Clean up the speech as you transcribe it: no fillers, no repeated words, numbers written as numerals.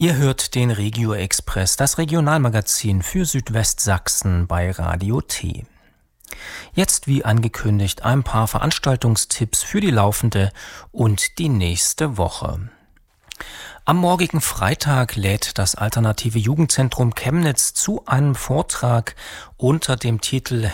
Ihr hört den Regio Express, das Regionalmagazin für Südwestsachsen bei Radio T. Jetzt, wie angekündigt, ein paar Veranstaltungstipps für die laufende und die nächste Woche. Am morgigen Freitag lädt das Alternative Jugendzentrum Chemnitz zu einem Vortrag unter dem Titel